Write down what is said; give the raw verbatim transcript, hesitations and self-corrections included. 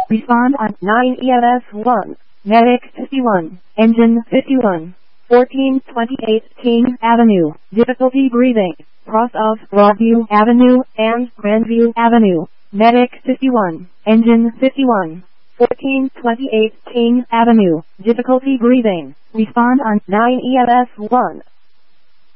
Respond on nine E M S one. Medic fifty-one. Engine fifty-one. fourteen twenty-eight King Avenue. Difficulty breathing. Cross of Broadview Avenue and Grandview Avenue. Medic fifty-one. Engine fifty-one. fourteen twenty-eight King Avenue. Difficulty breathing. Respond on nine E M S one.